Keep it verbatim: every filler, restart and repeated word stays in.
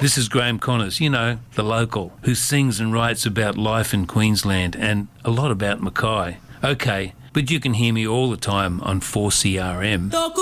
This is Graham Connors, you know, the local, who sings and writes about life in Queensland and a lot about Mackay. Okay, but you can hear me all the time on four C R M.